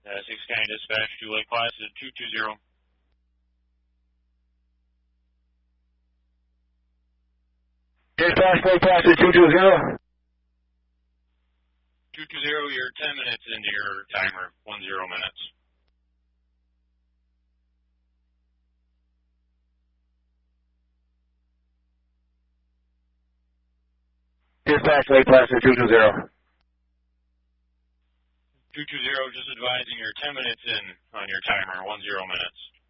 6 County Dispatch to Lake Placid 220. Dispatch Lake Placid 220. 220, you're 10 minutes into your timer, 10 minutes. Dispatch Lake Placid 220. 220, just advising you're 10 minutes in on your timer, 10 minutes.